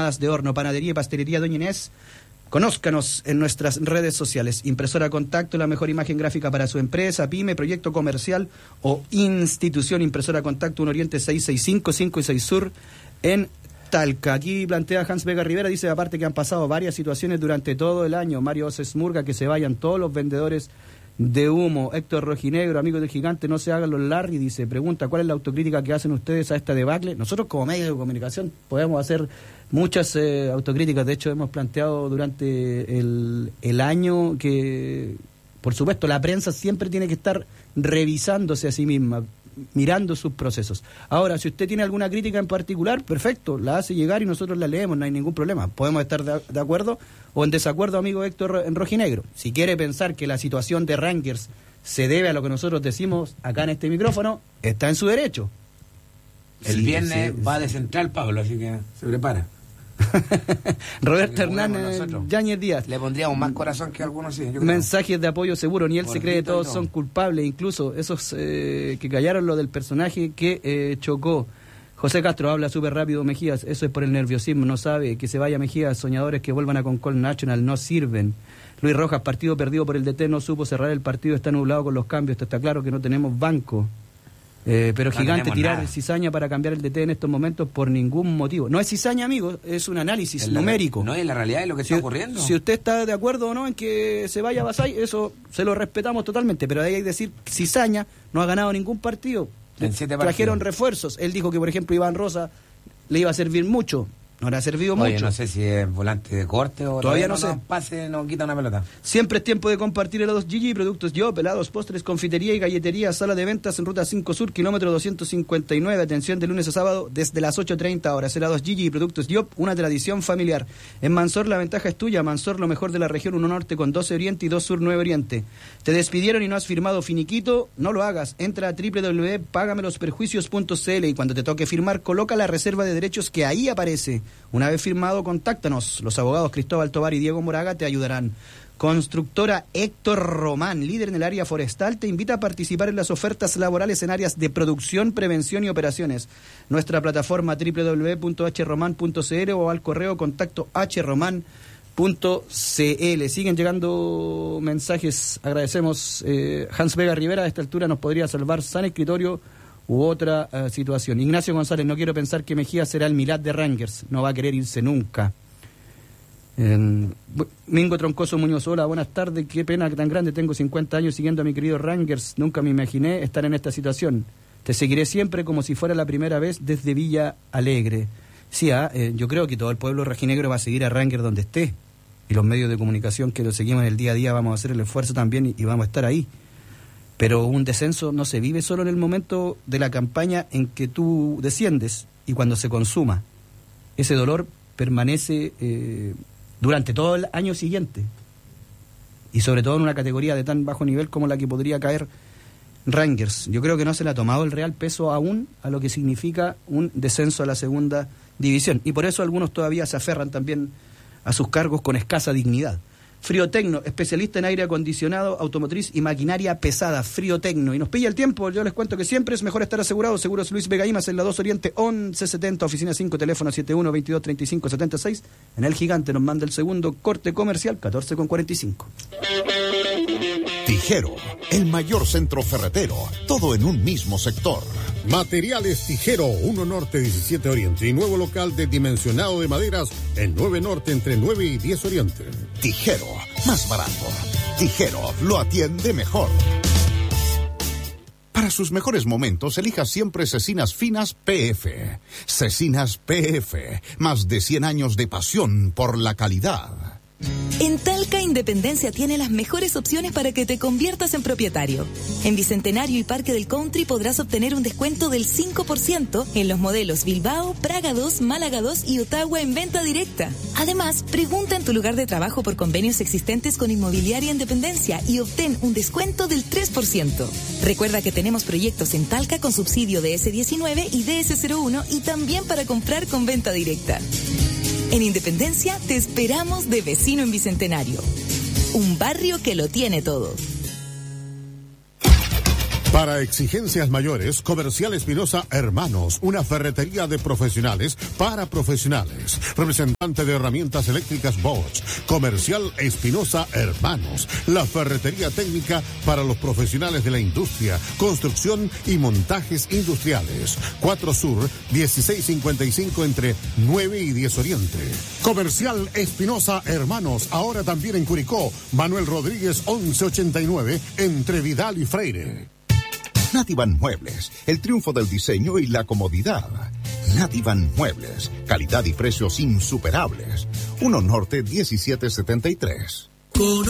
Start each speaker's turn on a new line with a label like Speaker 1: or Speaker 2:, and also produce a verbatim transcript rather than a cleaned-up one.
Speaker 1: empanadas de horno, panadería y pastelería Doña Inés. Conózcanos en nuestras redes sociales. Impresora Contacto, la mejor imagen gráfica para su empresa, pyme, proyecto comercial o institución. Impresora Contacto, un Oriente seiscientos sesenta y cinco, cinco y seis Sur en Talca. Aquí plantea Hans Vega Rivera, dice aparte que han pasado varias situaciones durante todo el año. Mario Osesmurga, que se vayan todos los vendedores de humo. Héctor Rojinegro, amigo del Gigante, no se hagan los Larry, dice, pregunta, ¿cuál es la autocrítica que hacen ustedes a esta debacle? Nosotros como medio de comunicación podemos hacer muchas eh, autocríticas, de hecho hemos planteado durante el, el año que, por supuesto, la prensa siempre tiene que estar revisándose a sí misma, mirando sus procesos. Ahora, si usted tiene alguna crítica en particular, perfecto, la hace llegar y nosotros la leemos, no hay ningún problema. Podemos estar de, de acuerdo o en desacuerdo, amigo Héctor en Rojinegro. Si quiere pensar que la situación de Rangers se debe a lo que nosotros decimos acá en este micrófono, está en su derecho.
Speaker 2: El
Speaker 1: sí,
Speaker 2: viernes
Speaker 1: sí,
Speaker 2: va
Speaker 1: sí.
Speaker 2: de central Pablo, así que se prepara.
Speaker 1: Roberto Hernández Yáñez Díaz.
Speaker 2: Le pondríamos más corazón que algunos, sí. Yo
Speaker 1: Mensajes creo. de apoyo seguro, ni él
Speaker 2: Por
Speaker 1: se cree, todos
Speaker 2: no.
Speaker 1: son culpables, incluso esos eh, que callaron lo del personaje que eh, chocó. José Castro habla súper rápido, Mejías, eso es por el nerviosismo, no sabe, que se vaya Mejías, soñadores que vuelvan a Concol National, no sirven. Luis Rojas, partido perdido por el D T, no supo cerrar el partido, está nublado con los cambios, esto está claro que no tenemos banco. Eh, pero no Gigante tirar nada. Cizaña para cambiar el D T en estos momentos por ningún motivo. No es cizaña, amigo, es un análisis
Speaker 2: es
Speaker 1: numérico.
Speaker 2: La, no es la realidad de lo que
Speaker 1: si,
Speaker 2: está ocurriendo.
Speaker 1: Si usted está de acuerdo o no en que se vaya a Basay, eso se lo respetamos totalmente, pero ahí hay que decir, cizaña no ha ganado ningún partido.
Speaker 2: En siete
Speaker 1: Trajeron
Speaker 2: partidos.
Speaker 1: refuerzos. Él dijo que, por ejemplo, Iván Rosa le iba a servir mucho. No le ha servido
Speaker 2: Oye,
Speaker 1: mucho.
Speaker 2: no sé si es volante de corte o
Speaker 1: todavía no,
Speaker 2: no
Speaker 1: sé.
Speaker 2: No pase, no quita una pelota.
Speaker 1: Siempre es tiempo de compartir helados Gigi, productos Yo, helados, postres, confitería y galletería, sala de ventas en Ruta cinco Sur, kilómetro doscientos cincuenta y nueve. Atención de lunes a sábado desde las ocho treinta horas. Helados Gigi y productos Yo, una tradición familiar. En Mansor la ventaja es tuya. Mansor, lo mejor de la región, uno norte con doce oriente y dos sur nueve oriente. ¿Te despidieron y no has firmado finiquito? No lo hagas. Entra a doble u doble u doble u punto págame los perjuicios punto c l y cuando te toque firmar, coloca la reserva de derechos que ahí aparece. Una vez firmado, contáctanos. Los abogados Cristóbal Tovar y Diego Moraga te ayudarán. Constructora Héctor Román, líder en el área forestal, te invita a participar en las ofertas laborales en áreas de producción, prevención y operaciones. Nuestra plataforma doble u doble u doble u punto h roman punto c l o al correo contacto h roman punto c l. Siguen llegando mensajes. Agradecemos. Eh, Hans Vega Rivera, a esta altura nos podría salvar San Escritorio u otra uh, situación. Ignacio González, no quiero pensar que Mejía será el Milad de Rangers, no va a querer irse nunca. Eh, Mingo Troncoso Muñoz, hola, buenas tardes, qué pena tan grande, tengo cincuenta años siguiendo a mi querido Rangers, nunca me imaginé estar en esta situación. Te seguiré siempre como si fuera la primera vez desde Villa Alegre. Sí, ah, eh, yo creo que todo el pueblo rojinegro va a seguir a Rangers donde esté, y los medios de comunicación que lo seguimos en el día a día vamos a hacer el esfuerzo también y, y vamos a estar ahí. Pero un descenso no se vive solo en el momento de la campaña en que tú desciendes y cuando se consuma. Ese dolor permanece eh, durante todo el año siguiente. Y sobre todo en una categoría de tan bajo nivel como la que podría caer Rangers. Yo creo que no se le ha tomado el real peso aún a lo que significa un descenso a la segunda división. Y por eso algunos todavía se aferran también a sus cargos con escasa dignidad. Friotecno, especialista en aire acondicionado, automotriz y maquinaria pesada. Friotecno. Y nos pilla el tiempo, yo les cuento que siempre es mejor estar asegurado. Seguros Luis Vega Imas en la dos Oriente, once setenta, oficina cinco, teléfono setenta y uno, veintidós, treinta y cinco, setenta y seis. En el Gigante nos manda el segundo corte comercial, catorce con cuarenta y cinco.
Speaker 3: Tijero, el mayor centro ferretero, todo en un mismo sector.
Speaker 4: Materiales Tijero, uno Norte, diecisiete Oriente y nuevo local de dimensionado de maderas en nueve Norte entre nueve y diez Oriente.
Speaker 3: Tijero, más barato. Tijero, lo atiende mejor. Para sus mejores momentos, elija siempre Cecinas Finas P F. Cecinas P F, más de cien años de pasión por la calidad.
Speaker 5: En Talca Independencia tiene las mejores opciones para que te conviertas en propietario. En Bicentenario y Parque del Country podrás obtener un descuento del cinco por ciento en los modelos Bilbao, Praga dos, Málaga dos y Ottawa en venta directa. Además, pregunta en tu lugar de trabajo por convenios existentes con Inmobiliaria Independencia y obtén un descuento del tres por ciento. Recuerda que tenemos proyectos en Talca con subsidio de ese diecinueve y D S cero uno y también para comprar con venta directa. En Independencia te esperamos de vecino en Bicentenario. Un barrio que lo tiene todo.
Speaker 4: Para exigencias mayores, Comercial Espinosa Hermanos, una ferretería de profesionales para profesionales. Representante de herramientas eléctricas Bosch. Comercial Espinosa Hermanos, la ferretería técnica para los profesionales de la industria, construcción y montajes industriales. cuatro Sur, dieciséis cincuenta y cinco entre nueve y diez Oriente. Comercial Espinosa Hermanos, ahora también en Curicó. Manuel Rodríguez once ochenta y nueve entre Vidal y Freire.
Speaker 3: Nativan Muebles, el triunfo del diseño y la comodidad. Nativan Muebles, calidad y precios insuperables. uno Norte diecisiete setenta y tres.